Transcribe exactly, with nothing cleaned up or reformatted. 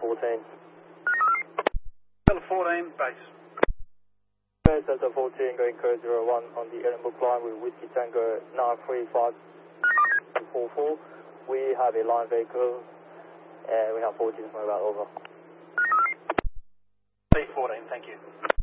fourteen. Delta fourteen, base. Delta fourteen going code zero one on the Edinburgh line with Whiskey Tango nine three five four four. We have a line vehicle and we have fourteen mobile over. B fourteen, thank you.